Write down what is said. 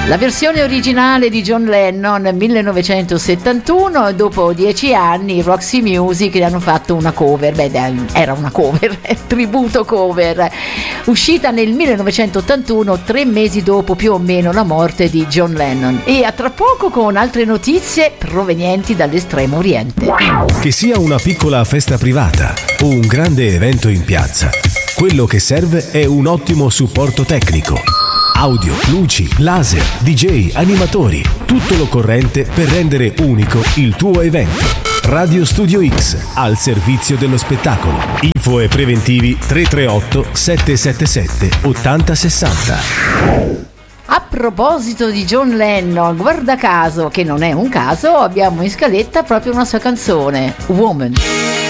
La versione originale di John Lennon 1971, dopo 10 anni Roxy Music ne hanno fatto una cover, era una cover, tributo cover, uscita nel 1981, 3 mesi dopo più o meno la morte di John Lennon. E a tra poco con altre notizie provenienti dall'estremo oriente. Che sia una piccola festa privata o un grande evento in piazza, quello che serve è un ottimo supporto tecnico. Audio, luci, laser, DJ, animatori, tutto l'occorrente per rendere unico il tuo evento. Radio Studio X, al servizio dello spettacolo. Info e preventivi 338 777 8060. A proposito di John Lennon, guarda caso, che non è un caso, abbiamo in scaletta proprio una sua canzone, Woman.